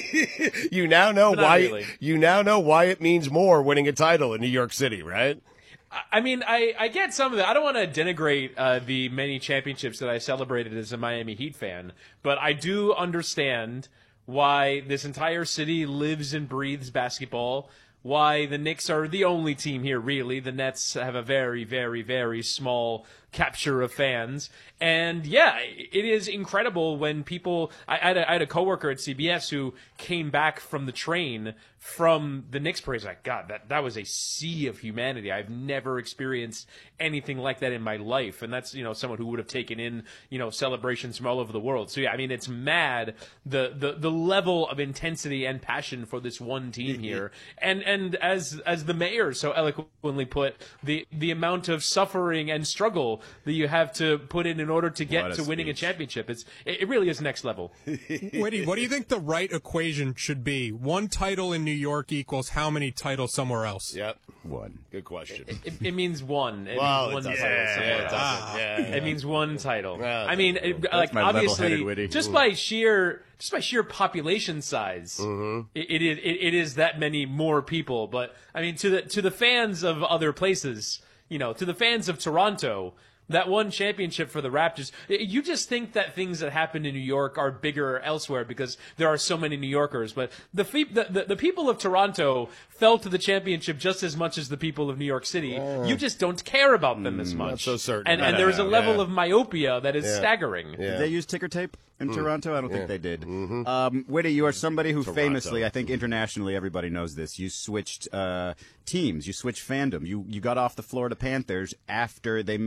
you now know But not why. really. You now know why it means more winning a title in New York City, right? I mean, I, I get some of it. I don't want to denigrate uh, the many championships that I celebrated as a Miami Heat fan, but I do understand why this entire city lives and breathes basketball, why the Knicks are the only team here, really. The Nets have a very, very, very small capture of fans. And, yeah, it is incredible when people – I had a, I had a coworker at C B S who came back from the train from the Knicks parade. Like, God, that, that was a sea of humanity. I've never experienced anything like that in my life. And that's, you know, someone who would have taken in, you know, celebrations from all over the world. So, yeah, I mean, it's mad, the the, the level of intensity and passion for this one team here. And and as as the mayor so eloquently put, the, the amount of suffering and struggle that you have to put in in order to get to winning a championship. It's It, it really is next level. Whitty, what do you think the right equation should be? One title in New York equals how many titles somewhere else? Yep. One. Good question. It, it, it means one. It Well, means it one doesn't. title. Yeah, somewhere it else. doesn't. Yeah, yeah. It means one title. Well, I mean, it, like my obviously, level-headed Whitty. just by sheer just by sheer population size, Mm-hmm. it, it is it, it is that many more people. But I mean, to the to the fans of other places, you know, to the fans of Toronto. That one championship for the Raptors, you just think that things that happen in New York are bigger elsewhere because there are so many New Yorkers. But the the, the, the people of Toronto fell to the championship just as much as the people of New York City. Oh. You just don't care about them as much. Not so certain. And, I and don't there is a know. level Yeah. of myopia that is Yeah. staggering. Yeah. Did they use ticker tape in Mm. Toronto? I don't Yeah. think they did. Mhm. Um, Whitty, you are somebody who Toronto. famously, I think internationally, everybody knows this. You switched uh, teams. You switched fandom. You you got off the Florida Panthers after they made the best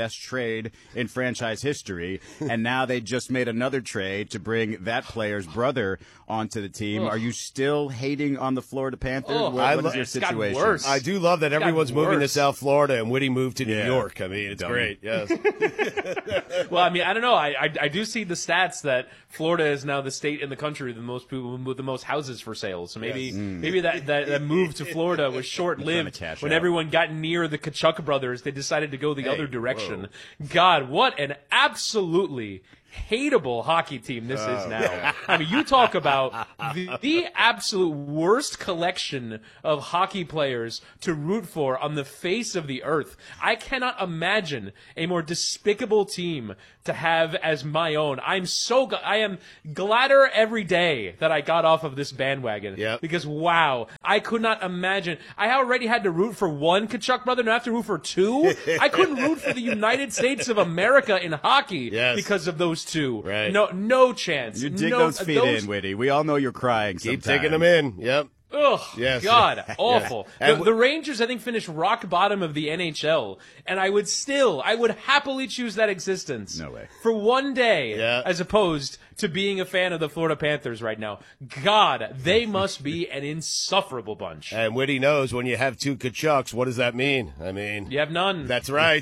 best trade in franchise history, and now they just made another trade to bring that player's brother onto the team. Ugh. Are you still hating on the Florida Panthers? Ugh. What, I what lo- is your it's gotten situation? worse. I do love that It's everyone's gotten moving to worse. South Florida and Woody moved to New Yeah. York. I mean, it's Dummy. great. Yes. Well, I mean, I don't know. I, I I do see the stats that Florida is now the state in the country with the most people with the most houses for sale. So maybe Yes. Mm. maybe that, that, that move to Florida was short lived. cash When out. everyone got near the Kachuk brothers, they decided to go the Hey, other direction. God, what an absolutely hateable hockey team this Oh, is now. yeah. I mean, you talk about the, the absolute worst collection of hockey players to root for on the face of the earth. I cannot imagine a more despicable team to have as my own. I'm so gl- I am gladder every day that I got off of this bandwagon. Yep. Because wow, I could not imagine. I already had to root for one Kachuk brother, now I have to root for two. I couldn't root for the United States of America in hockey Yes. because of those two. Right. No, no chance. You dig no, those feet those, in, Whitty. We all know you're crying Keep sometimes. taking them in. Yep. Ugh, Yes. God, Yeah. awful. And The, the Rangers, I think, finished rock bottom of the N H L, and I would still, I would happily choose that existence. No way. For one day, Yeah. as opposed to being a fan of the Florida Panthers right now. God, they must be an insufferable bunch. And Whitty knows when you have two Kachucks, what does that mean? I mean, You have none. that's right.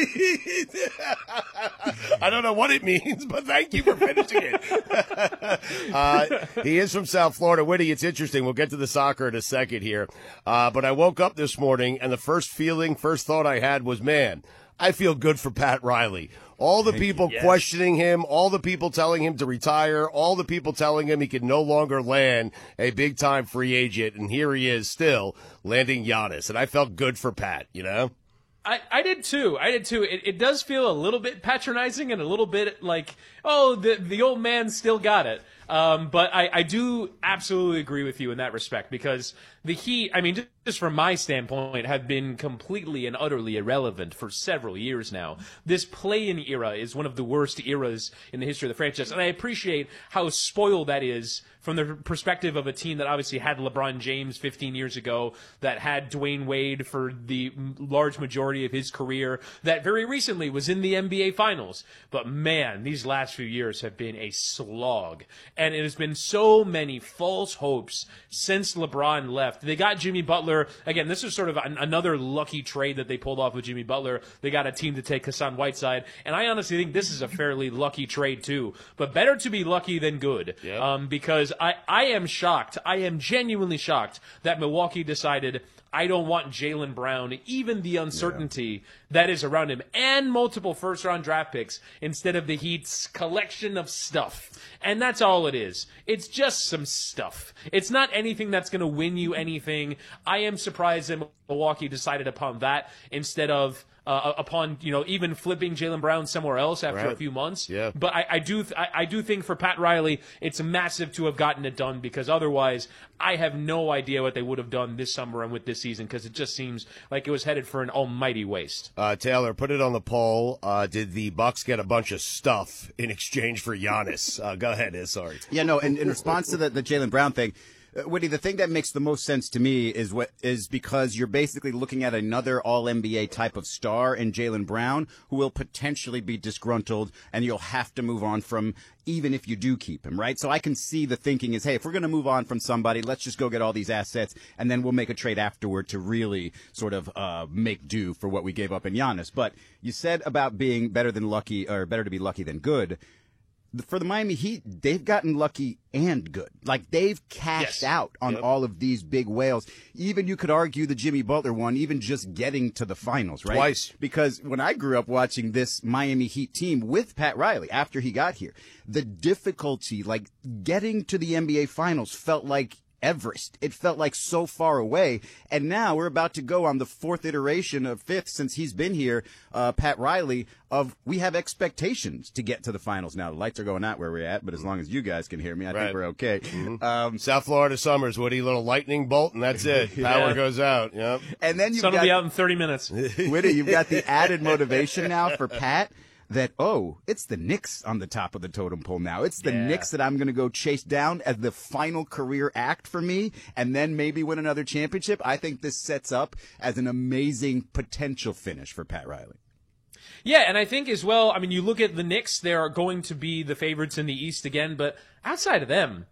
I don't know what it means, but thank you for finishing it. uh, he is from South Florida. Whitty, it's interesting. We'll get to the soccer in a second here. Uh, but I woke up this morning, and the first feeling, first thought I had was, man, I feel good for Pat Riley. All the people Yes. questioning him, all the people telling him to retire, all the people telling him he can no longer land a big-time free agent, and here he is still landing Giannis. And I felt good for Pat, you know? I, I did too. I did too. It, it does feel a little bit patronizing and a little bit like, oh, the the old man still got it. Um, but I, I do absolutely agree with you in that respect because the Heat, I mean, just from my standpoint, have been completely and utterly irrelevant for several years now. This play-in era is one of the worst eras in the history of the franchise, and I appreciate how spoiled that is from the perspective of a team that obviously had LeBron James fifteen years ago, that had Dwayne Wade for the large majority of his career, that very recently was in the N B A Finals. But man, these last few years have been a slog. And it has been so many false hopes since LeBron left. They got Jimmy Butler. Again, this is sort of an, another lucky trade that they pulled off with Jimmy Butler. They got a team to take Hassan Whiteside. And I honestly think this is a fairly lucky trade too. But better to be lucky than good. Yep. Um, because I, I am shocked. I am genuinely shocked that Milwaukee decided I don't want Jaylen Brown, even the uncertainty that is around him, and multiple first-round draft picks instead of the Heat's collection of stuff. And that's all it is. It's just some stuff. It's not anything that's going to win you anything. I am surprised that Milwaukee decided upon that instead of uh, upon, you know, even flipping Jaylen Brown somewhere else after Right. a few months. Yeah. But I, I do th- I, I do think for Pat Riley, it's massive to have gotten it done because otherwise I have no idea what they would have done this summer and with this season because it just seems like it was headed for an almighty waste. Uh, Taylor, put it on the poll. Uh, did the Bucks get a bunch of stuff in exchange for Giannis? Uh, go ahead, Iz, sorry. Yeah, no, in, in response to the, the Jaylen Brown thing, uh, Whitty, the thing that makes the most sense to me is what is because you're basically looking at another all N B A type of star in Jaylen Brown who will potentially be disgruntled and you'll have to move on from even if you do keep him, right? So I can see the thinking is, hey, if we're going to move on from somebody, let's just go get all these assets and then we'll make a trade afterward to really sort of uh, make do for what we gave up in Giannis. But you said about being better than lucky or better to be lucky than good. For the Miami Heat, they've gotten lucky and good. Like, they've cashed Yes. out on Yep. all of these big whales. Even you could argue the Jimmy Butler one, even just getting to the finals, right? Twice. Because when I grew up watching this Miami Heat team with Pat Riley after he got here, the difficulty, like, getting to the N B A Finals felt like Everest. It felt like so far away. And now we're about to go on the fourth iteration of fifth since he's been here, uh, Pat Riley, of we have expectations to get to the finals. Now, the lights are going out where we're at, but as long as you guys can hear me, I Right. think we're okay. Mhm. Um, South Florida summers, Woody, little lightning bolt, and that's it. Power Yeah. goes out. Yep. and then you've Sun will got, be out in thirty minutes. Whitty, you've got the added motivation now for Pat that, oh, it's the Knicks on the top of the totem pole now. It's the Yeah. Knicks that I'm going to go chase down as the final career act for me and then maybe win another championship. I think this sets up as an amazing potential finish for Pat Riley. Yeah, and I think as well, I mean, you look at the Knicks, they're going to be the favorites in the East again, but outside of them,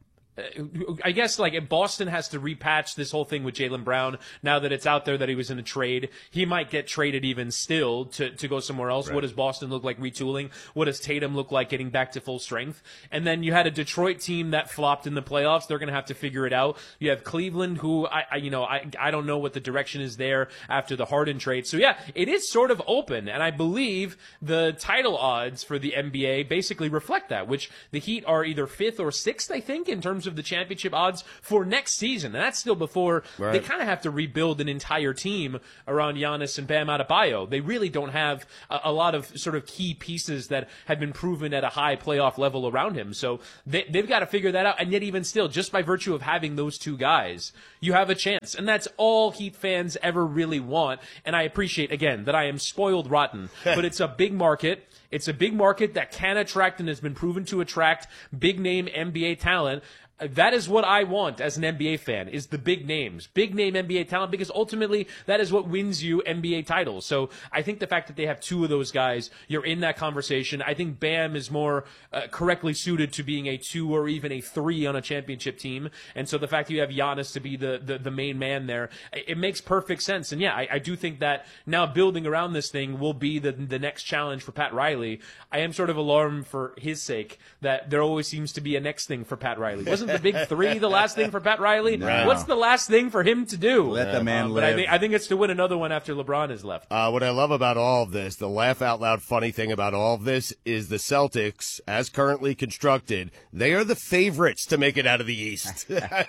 I guess, like, if Boston has to repatch this whole thing with Jaylen Brown, now that it's out there that he was in a trade, he might get traded even still to, to go somewhere else. Right. What does Boston look like retooling? What does Tatum look like getting back to full strength? And then you had a Detroit team that flopped in the playoffs. They're going to have to figure it out. You have Cleveland, who, I, I you know, I, I don't know what the direction is there after the Harden trade. So, yeah, it is sort of open, and I believe the title odds for the N B A basically reflect that, which the Heat are either fifth or sixth, I think, in terms of the championship odds for next season. And that's still before right. they kind of have to rebuild an entire team around Giannis and Bam Adebayo. They really don't have a, a lot of sort of key pieces that have been proven at a high playoff level around him. So they, they've got to figure that out. And yet even still, just by virtue of having those two guys, you have a chance. And that's all Heat fans ever really want. And I appreciate, again, that I am spoiled rotten. But it's a big market. It's a big market that can attract and has been proven to attract big-name N B A talent. That is what I want as an N B A fan, is the big names, big name N B A talent, because ultimately that is what wins you N B A titles. So I think the fact that they have two of those guys, you're in that conversation. I think Bam is more uh, correctly suited to being a two or even a three on a championship team. And so the fact that you have Giannis to be the, the, the main man there, it makes perfect sense. And yeah, I, I do think that now building around this thing will be the, the next challenge for Pat Riley. I am sort of alarmed for his sake that there always seems to be a next thing for Pat Riley. Wasn't the big three the last thing for Pat Riley? No. What's the last thing for him to do? Let the man um, live. But I think, I think it's to win another one after LeBron is left. Uh, what I love about all of this, the laugh out loud funny thing about all of this, is the Celtics, as currently constructed, they are the favorites to make it out of the East.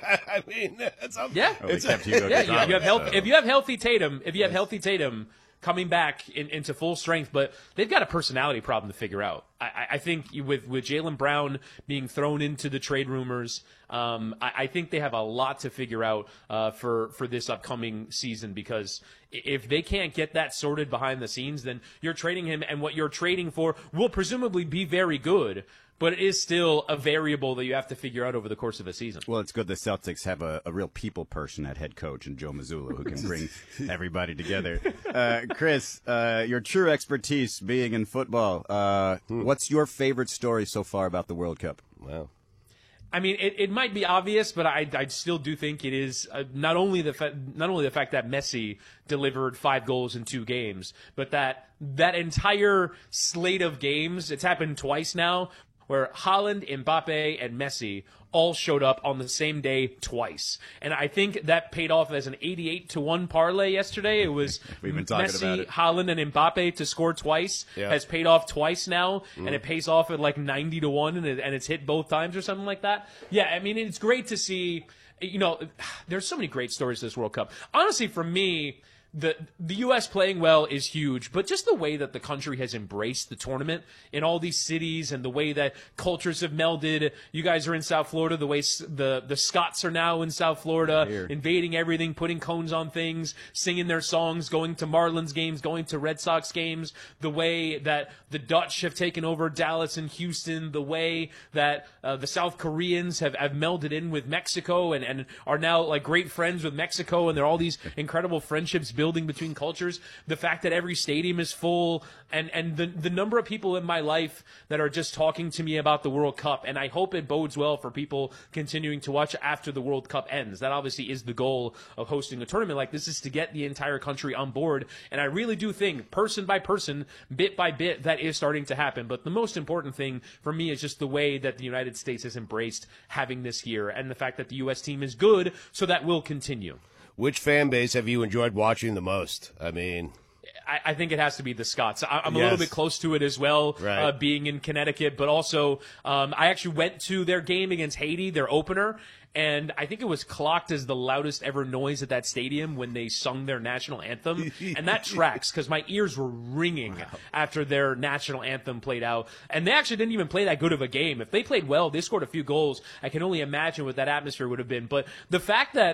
I mean, it's a, yeah, oh, it's a, yeah. You, you have health, so. If you have healthy Tatum, if you have yes. healthy Tatum. coming back in, into full strength, but they've got a personality problem to figure out. I, I think with, with Jaylen Brown being thrown into the trade rumors, um, I, I think they have a lot to figure out uh, for, for this upcoming season, because if they can't get that sorted behind the scenes, then you're trading him, and what you're trading for will presumably be very good. But it is still a variable that you have to figure out over the course of a season. Well, it's good the Celtics have a, a real people person at head coach in Joe Mazzulla who can bring everybody together. Uh, Chris, uh, your true expertise being in football, uh, hmm. what's your favorite story so far about the World Cup? Wow. I mean, it, it might be obvious, but I, I still do think it is uh, not only the fa- not only the fact that Messi delivered five goals in two games, but that that entire slate of games, it's happened twice now, where Haaland, Mbappe, and Messi all showed up on the same day twice. And I think that paid off as an eighty-eight to one parlay yesterday. It was We've been talking Messi, about it. Haaland, and Mbappe to score twice. Yeah. Has paid off twice now, Mm. and it pays off at like ninety to one, and, it, and it's hit both times or something like that. Yeah, I mean, it's great to see. You know, there's so many great stories this World Cup. Honestly, for me, The the U S playing well is huge, but just the way that the country has embraced the tournament in all these cities, and the way that cultures have melded. You guys are in South Florida, the way s- the, the Scots are now in South Florida, Here. invading everything, putting cones on things, singing their songs, going to Marlins games, going to Red Sox games, the way that the Dutch have taken over Dallas and Houston, the way that uh, the South Koreans have, have melded in with Mexico and, and are now like great friends with Mexico, and there are all these incredible friendships building between cultures. The fact that every stadium is full, and and the the number of people in my life that are just talking to me about the World Cup, and I hope it bodes well for people continuing to watch after the World Cup ends. That obviously is the goal of hosting a tournament like this, is to get the entire country on board, and I really do think person by person, bit by bit, that is starting to happen. But the most important thing for me is just the way that the United States has embraced having this here, and the fact that the U S team is good, so that will continue. Which fan base have you enjoyed watching the most? I mean, I, I think it has to be the Scots. I, I'm a Yes. little bit close to it as well, Right. uh, being in Connecticut, but also um, I actually went to their game against Haiti, their opener, and I think it was clocked as the loudest ever noise at that stadium when they sung their national anthem. And that tracks, because my ears were ringing wow. after their national anthem played out. And they actually didn't even play that good of a game. If they played well, they scored a few goals. I can only imagine what that atmosphere would have been. But the fact that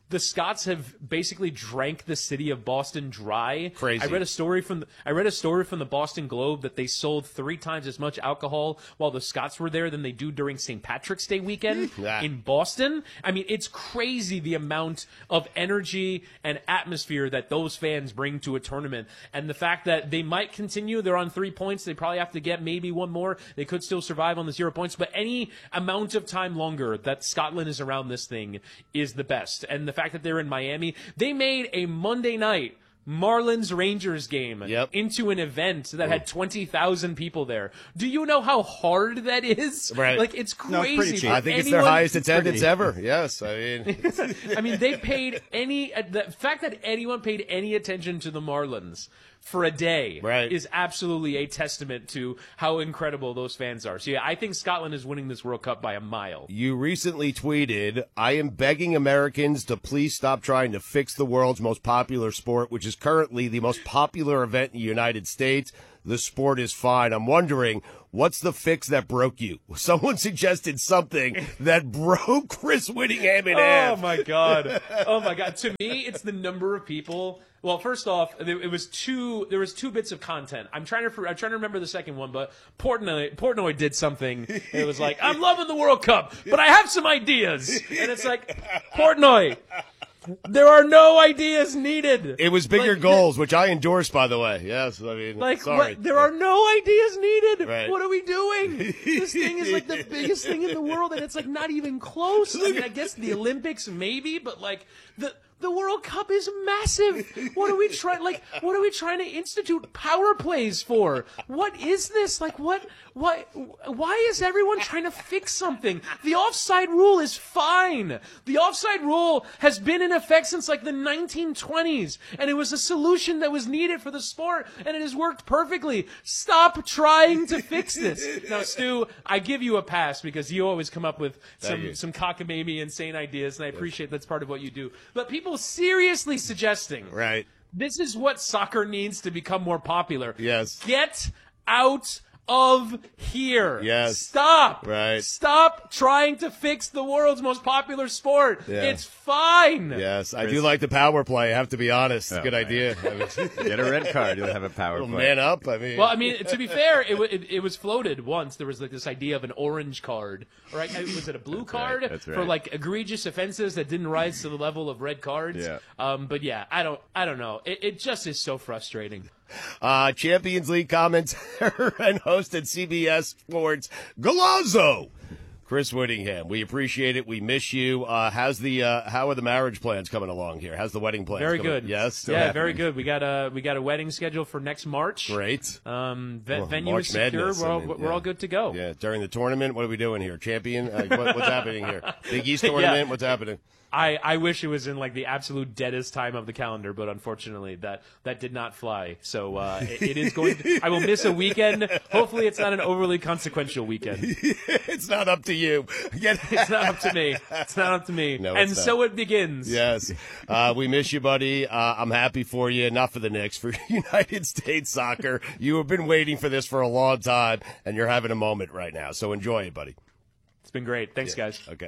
the Scots have basically drank the city of Boston dry. Crazy. I read a story from the, I read a story from the Boston Globe that they sold three times as much alcohol while the Scots were there than they do during Saint Patrick's Day weekend Yeah. in Boston. I mean, it's crazy the amount of energy and atmosphere that those fans bring to a tournament, and the fact that they might continue. They're on three points. They probably have to get maybe one more. They could still survive on the zero points, but any amount of time longer that Scotland is around this thing is the best. And the fact that they're in Miami, they made a Monday night Marlins Rangers game Yep. into an event that had twenty thousand people there. Do you know how hard that is? Right. Like, it's No, it's crazy. pretty cheap. for I think it's their anyone- highest attendance ever. Yes, I mean, I mean, they paid any, the fact that anyone paid any attention to the Marlins for a day Right. is absolutely a testament to how incredible those fans are. So yeah, I think Scotland is winning this World Cup by a mile. you recently tweeted, "I am begging Americans to please stop trying to fix the world's most popular sport, which is currently the most popular event in the United States. The sport is fine." I'm wondering, what's the fix that broke you? Someone suggested something that broke Chris Whittingham in Oh half. my god! Oh my god! To me, it's the number of people. Well, first off, there- it was two. There was two bits of content. I'm trying to. I'm trying to remember the second one, but Portnoy Portnoy did something. It was like, "I'm loving the World Cup, but I have some ideas," and it's like, Portnoy, there are no ideas needed. It was bigger Like, goals, which I endorse, by the way. Yes, I mean, Like, sorry. what, there are no ideas needed. Right. What are we doing? This thing is like the biggest thing in the world, and it's like not even close. I mean, I guess the Olympics maybe, but like the the World Cup is massive. What are we trying? Like, what are we trying to institute power plays for? What is this? Like, what? Why? Why is everyone trying to fix something? The offside rule is fine. The offside rule has been in effect since like the nineteen twenties, and it was a solution that was needed for the sport, and it has worked perfectly. Stop trying to fix this. Now, Stu, I give you a pass because you always come up with Thank you. some some cockamamie, insane ideas, and I appreciate that's part of what you do. But people seriously suggesting Right. this is what soccer needs to become more popular. Yes. Get out of here. Yes. Stop. Right. Stop trying to fix the world's most popular sport. Yeah. It's fine. Yes, I do like the power play. I have to be honest. Oh, Good man. idea. I mean, Get a red card, you'll have a power little play. man up. I mean, Well, I mean, to be fair, it, w- it, it was floated once. There was like this idea of an orange card, right? Was it a blue That's card right, that's for right. like egregious offenses that didn't rise to the level of red cards? Yeah. Um, but yeah, I don't, I don't know. It, it just is so frustrating. uh, Champions League commentator and host at C B S Sports, Galazzo, Chris Whittingham. We appreciate it. We miss you. Uh, how's the uh, how are the marriage plans coming along here? How's the wedding plans? Very coming- good. Yes. Still yeah, happening? very good. We got a we got a wedding scheduled for next March. Great. Um, ve- Well, venue March is secure. Madness, we're I all, mean, we're yeah. all good to go. Yeah. During the tournament, what are we doing here? Champion? Uh, what, what's happening here? Big East tournament. Yeah. What's happening? I, I wish it was in like the absolute deadest time of the calendar, but unfortunately that, that did not fly. So uh, it, it is going. To, I will miss a weekend. Hopefully, it's not an overly consequential weekend. It's not up to you. Get- It's not up to me. It's not up to me. No, and it's so not. it begins. Yes. Uh, we miss you, buddy. Uh, I'm happy for you. Not for the Knicks, for United States soccer. You have been waiting for this for a long time, and you're having a moment right now. So enjoy it, buddy. It's been great. Thanks, Yeah. guys. Okay.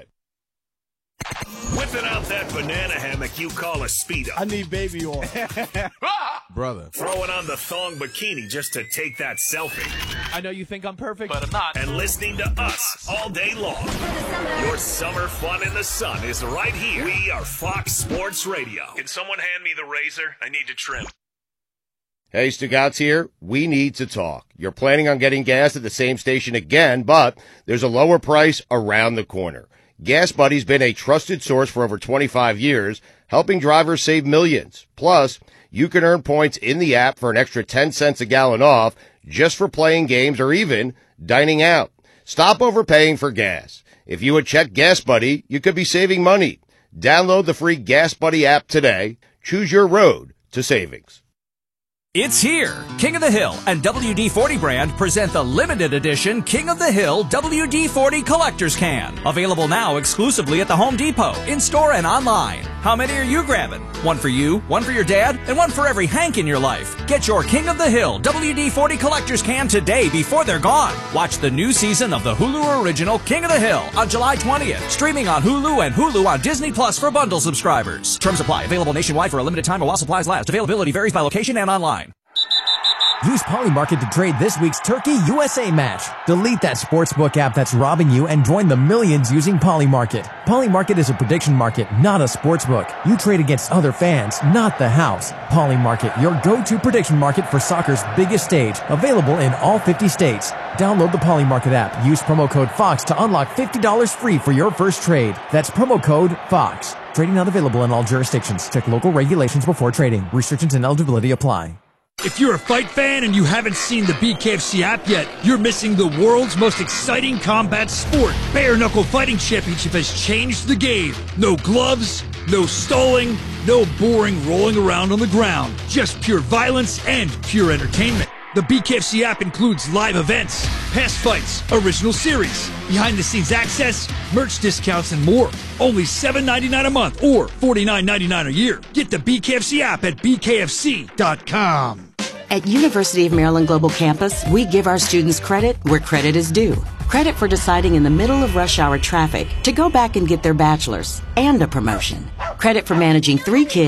Whipping out that banana hammock you call a Speedo. I need baby oil. Brother. Throwing on the thong bikini just to take that selfie. I know you think I'm perfect, but I'm not. And listening to us all day long. Your summer fun in the sun is right here. We are Fox Sports Radio. Can someone hand me the razor? I need to trim. Hey, Stugatz here. We need to talk. You're planning on getting gas at the same station again, but there's a lower price around the corner. Gas Buddy's been a trusted source for over twenty-five years, helping drivers save millions. Plus, you can earn points in the app for an extra ten cents a gallon off just for playing games or even dining out. Stop overpaying for gas. If you would check Gas Buddy, you could be saving money. Download the free Gas Buddy app today. Choose your road to savings. It's here! King of the Hill and W D forty brand present the limited edition King of the Hill W D forty Collector's Can. Available now exclusively at the Home Depot, in-store and online. How many are you grabbing? One for you, one for your dad, and one for every Hank in your life. Get your King of the Hill W D forty Collector's Can today before they're gone. Watch the new season of the Hulu original King of the Hill on July twentieth. Streaming on Hulu and Hulu on Disney Plus for bundle subscribers. Terms apply. Available nationwide for a limited time or while supplies last. Availability varies by location and online. Use Polymarket to trade this week's Turkey U S A match. Delete that sportsbook app that's robbing you and join the millions using Polymarket. Polymarket is a prediction market, not a sportsbook. You trade against other fans, not the house. Polymarket, your go-to prediction market for soccer's biggest stage. Available in all fifty states. Download the Polymarket app. Use promo code FOX to unlock fifty dollars free for your first trade. That's promo code FOX. Trading not available in all jurisdictions. Check local regulations before trading. Restrictions and eligibility apply. If you're a fight fan and you haven't seen the B K F C app yet, you're missing the world's most exciting combat sport. Bare Knuckle Fighting Championship has changed the game. No gloves, no stalling, no boring rolling around on the ground. Just pure violence and pure entertainment. The B K F C app includes live events, past fights, original series, behind-the-scenes access, merch discounts, and more. Only seven ninety-nine a month or forty-nine ninety-nine a year. Get the B K F C app at B K F C dot com. At University of Maryland Global Campus, we give our students credit where credit is due. Credit for deciding in the middle of rush hour traffic to go back and get their bachelor's and a promotion. Credit for managing three kids